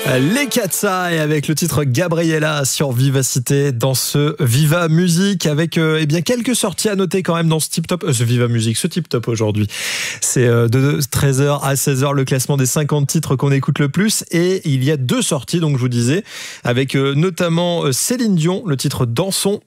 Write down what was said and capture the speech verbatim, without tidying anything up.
Les Katsa et avec le titre Gabriella sur Vivacité dans ce Viva Musique avec euh, eh bien quelques sorties à noter quand même dans ce Tip Top, euh, ce Viva Musique, ce Tip Top aujourd'hui. C'est euh, de treize heures à seize heures le classement des cinquante titres qu'on écoute le plus et il y a deux sorties donc je vous disais avec euh, notamment euh, Céline Dion, le titre Dansons